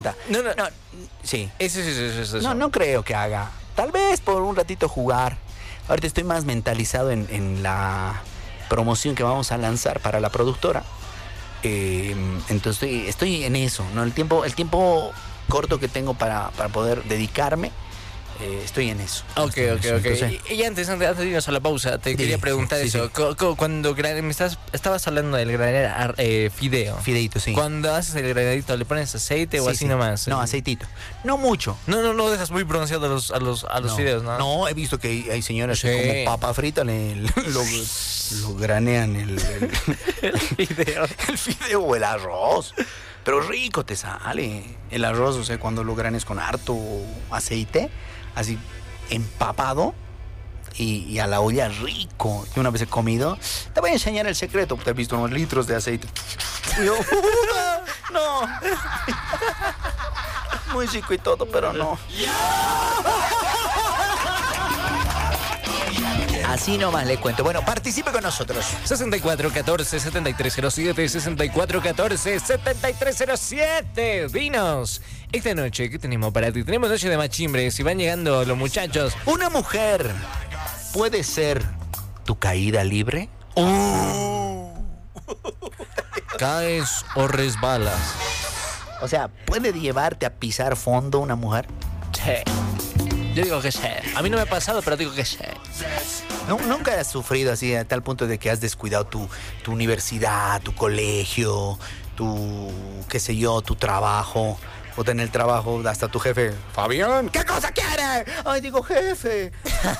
No, no. No, sí. Eso. No creo que haga. Tal vez por un ratito jugar. Ahorita estoy más mentalizado en la promoción que vamos a lanzar para la productora. Entonces estoy en eso, ¿no? El tiempo corto que tengo para poder dedicarme, estoy en eso. Ok. Entonces, Y antes de irnos a la pausa, te quería preguntar sí, eso. sí. Cuando estabas hablando del granear fideo. Fideito, sí. Cuando haces el granadito, ¿le pones aceite o Sí, así sí. nomás? No, aceitito. No mucho. No dejas muy pronunciados a los fideos, ¿no? No, he visto que hay señoras Sí. que como papa frita lo granean el fideo. el fideo o el arroz. Pero rico te sale el arroz, o sea, cuando lo granes con harto aceite, así empapado y a la olla rico. Yo una vez he comido, te voy a enseñar el secreto, te has visto unos litros de aceite. Y yo, no. Muy rico y todo, pero no. Así nomás le cuento. Bueno, participe con nosotros. 6414-7307, 6414-7307. Dinos, esta noche, ¿qué tenemos para ti? Tenemos noche de machimbres y van llegando los muchachos. ¿Una mujer puede ser tu caída libre? ¿Caes o resbalas? O sea, ¿puede llevarte a pisar fondo una mujer? Sí. Yo digo que sí. A mí no me ha pasado, pero digo que sí. ¿Nunca has sufrido así a tal punto de que has descuidado tu universidad, tu colegio, qué sé yo, tu trabajo? O en el trabajo hasta tu jefe, Fabián, ¿qué cosa quiere? Ay, digo, jefe.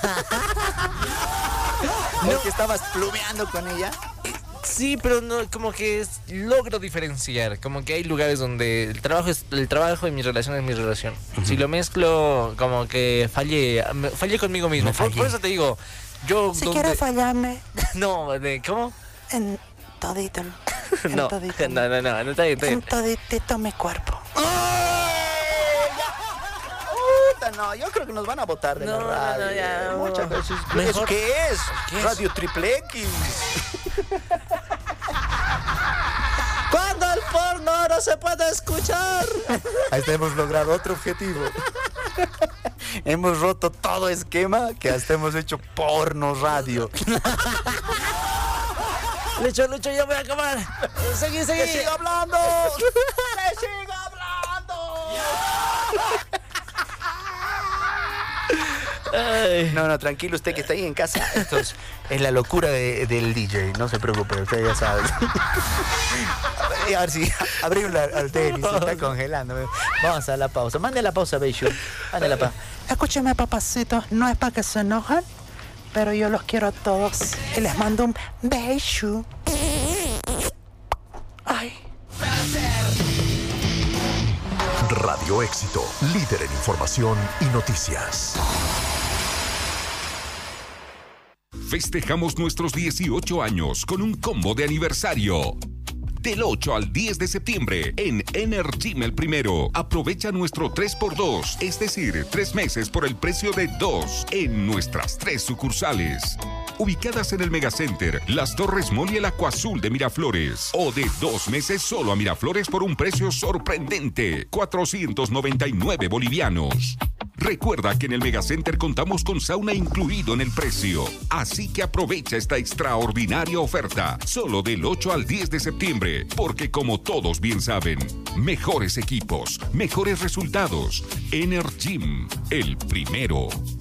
¿No que estabas plumeando con ella? Sí, pero no, como que logro diferenciar. Como que hay lugares donde el trabajo y mi relación es mi relación. Uh-huh. Si lo mezclo, como que fallé conmigo mismo. Por eso te digo, yo... Si quieres fallarme. No, ¿cómo? En todito. No, todito. No, está bien. En todito mi cuerpo. No, yo creo que nos van a botar de la radio. No, ya. Muchas veces. Mejor. ¿Eso qué es? ¿Qué es? Radio Triple X. ¿Cuándo el porno no se puede escuchar? Hasta hemos logrado otro objetivo. Hemos roto todo esquema que hasta hemos hecho porno radio. Lucho, ya voy a acabar. Seguí. ¡Que siga hablando! ¡Que siga hablando! Ay. No, tranquilo, usted que está ahí en casa. Esto es la locura del DJ. No se preocupe, usted ya sabe. A ver si abrimos al tenis, se está congelando. Vamos a la pausa. Mande la pausa, Beishu. Mande la pausa. Escúcheme, papacitos, no es para que se enojen, pero yo los quiero a todos y les mando un beso. Ay. Radio Éxito, líder en información y noticias. Festejamos nuestros 18 años con un combo de aniversario. Del 8 al 10 de septiembre en Energym El Primero. Aprovecha nuestro 3x2, es decir, 3 meses por el precio de 2 en nuestras 3 sucursales. Ubicadas en el Megacenter, Las Torres Mall y el Acuazul de Miraflores. O de 2 meses solo a Miraflores por un precio sorprendente, 499 bolivianos. Recuerda que en el Megacenter contamos con sauna incluido en el precio. Así que aprovecha esta extraordinaria oferta, solo del 8 al 10 de septiembre, porque como todos bien saben, mejores equipos, mejores resultados. Energym, El Primero.